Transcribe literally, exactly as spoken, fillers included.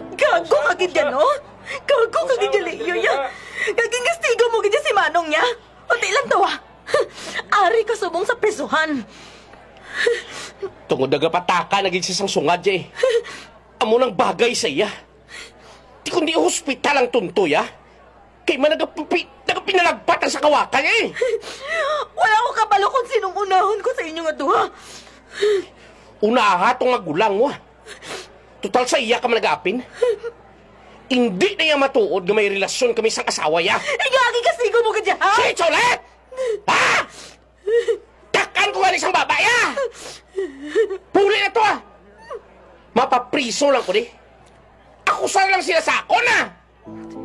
Gago ka gid yan, no? Gago ka gid yan, Leo, ya. Gaging gastigo mo gid yan si Manong niya. Pati lang tawa. Ari ka subong sa presuhan. Tungod nagapataka, naging sisang sungad, eh. Amo nang bagay sa iya. Di kundi hospital ang tuntoy, ah. Kay man nagapipi, nagapinalagpat ang sa kawakan, eh. Wala ko kabalo kung sinong unahon ko sa inyo nga duha. Unaha tong magulang mo, ah. Total sa iya ka man nag-aapin. Hindi na iya matuod nga may relasyon kami sang asawa, ya. Igagi kastigo mo gid yan, ha? Si Cholet! Ha? Takan ko nga isang babae, ah! Puli na to, ah! Mapapriso lang ko, di. Ako sana lang sila sa ako, na!